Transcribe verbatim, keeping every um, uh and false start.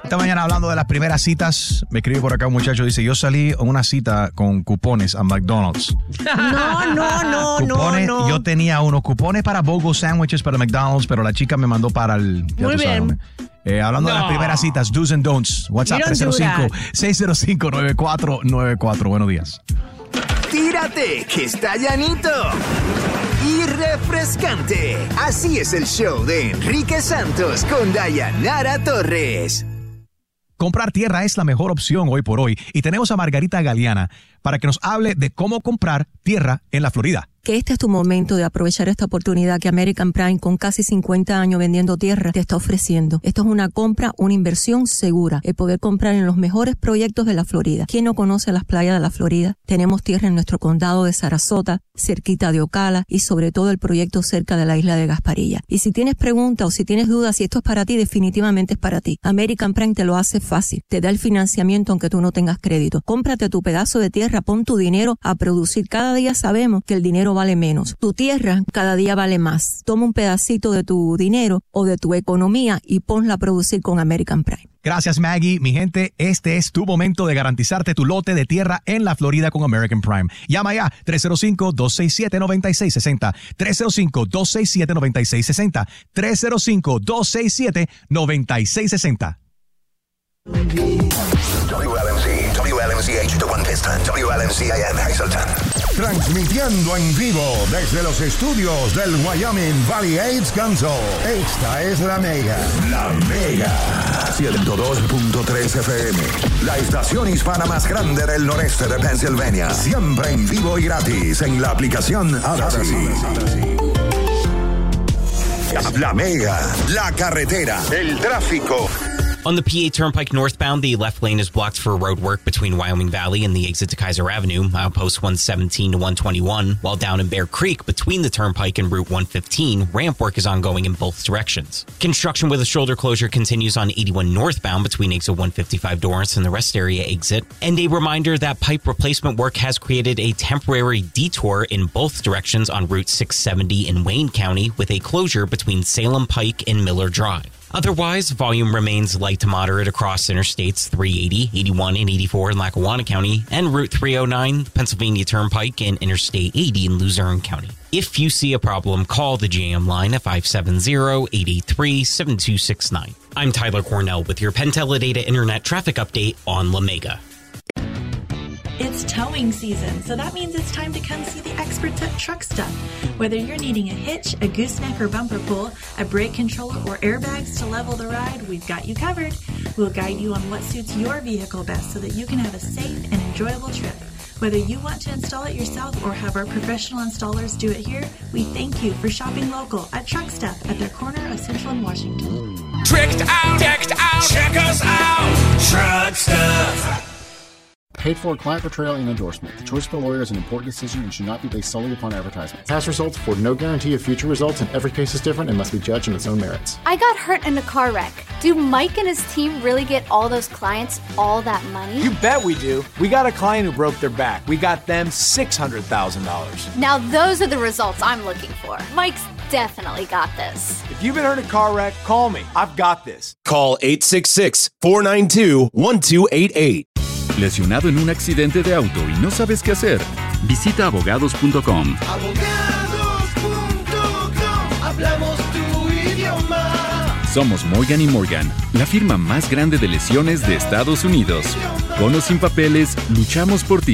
Esta mañana hablando de las primeras citas, me escribe por acá un muchacho, dice, yo salí a una cita con cupones a McDonald's. No, no, no, cupones, no, no. Yo tenía unos cupones para BOGO Sandwiches para McDonald's, pero la chica me mandó para el... Muy bien. Eh, hablando no. de las primeras citas, do's and don'ts. WhatsApp tres cero cinco, seis cero cinco, nueve cuatro nueve cuatro. Buenos días. Tírate, que está llanito y refrescante. Así es el show de Enrique Santos con Dayanara Torres. Comprar tierra es la mejor opción hoy por hoy y tenemos a Margarita Galeana para que nos hable de cómo comprar tierra en la Florida. Que este es tu momento de aprovechar esta oportunidad que American Prime, con casi cincuenta años vendiendo tierra, te está ofreciendo. Esto es una compra, una inversión segura, el poder comprar en los mejores proyectos de la Florida. ¿Quién no conoce las playas de la Florida? Tenemos tierra en nuestro condado de Sarasota, cerquita de Ocala y sobre todo el proyecto cerca de la isla de Gasparilla. Y si tienes preguntas o si tienes dudas si esto es para ti, definitivamente es para ti. American Prime te lo hace fácil, te da el financiamiento aunque tú no tengas crédito. Cómprate tu pedazo de tierra, pon tu dinero a producir. Cada día sabemos que el dinero vale menos. Tu tierra cada día vale más. Toma un pedacito de tu dinero o de tu economía y ponla a producir con American Prime. Gracias, Maggie. Mi gente, este es tu momento de garantizarte tu lote de tierra en la Florida con American Prime. Llama ya tres cero cinco, dos seis siete, nueve seis seis cero, tres cero cinco, dos seis siete, nueve seis seis cero, tres cero cinco, dos seis siete, nueve seis seis cero. W L M C, W L M C H de One Piston, W L M C I M Hazleton. Transmitiendo en vivo desde los estudios del Wyoming Valley AIDS Council. Esta es La Mega. La Mega. ciento dos punto tres F M. La estación hispana más grande del noreste de Pennsylvania. Siempre en vivo y gratis en la aplicación Odyssey. La Mega. La carretera. El tráfico. On the P A Turnpike northbound, the left lane is blocked for road work between Wyoming Valley and the exit to Kaiser Avenue, milepost one seventeen to one twenty-one, while down in Bear Creek between the Turnpike and Route one fifteen, ramp work is ongoing in both directions. Construction with a shoulder closure continues on eighty-one northbound between exit one fifty-five Dorrance and the rest area exit. And a reminder that pipe replacement work has created a temporary detour in both directions on Route six seventy in Wayne County with a closure between Salem Pike and Miller Drive. Otherwise, volume remains light to moderate across Interstates three eighty, eighty-one, and eighty-four in Lackawanna County, and Route three oh nine, Pennsylvania Turnpike, and Interstate eighty in Luzerne County. If you see a problem, call the J M line at five seven zero, eight eight three, seven two six nine. I'm Tyler Cornell with your PenTeleData Internet Traffic Update on La Mega. It's towing season, so that means it's time to come see the experts at Truck Stuff. Whether you're needing a hitch, a gooseneck or bumper pull, a brake controller, or airbags to level the ride, we've got you covered. We'll guide you on what suits your vehicle best so that you can have a safe and enjoyable trip. Whether you want to install it yourself or have our professional installers do it here, we thank you for shopping local at Truck Stuff at their corner of Central and Washington. Tricked out, decked out, check us out, Truck Stuff. Paid for client portrayal and endorsement. The choice of a lawyer is an important decision and should not be based solely upon advertisement. Past results afford no guarantee of future results, and every case is different and must be judged on its own merits. I got hurt in a car wreck. Do Mike and his team really get all those clients all that money? You bet we do. We got a client who broke their back. We got them six hundred thousand dollars. Now those are the results I'm looking for. Mike's definitely got this. If you've been hurt in a car wreck, call me. I've got this. Call eight six six, four nine two, one two eight eight. ¿Lesionado en un accidente de auto y no sabes qué hacer? Visita abogados punto com. Abogados punto com. Hablamos tu idioma. Somos Morgan y Morgan, la firma más grande de lesiones de Estados Unidos. Con o sin papeles, luchamos por ti.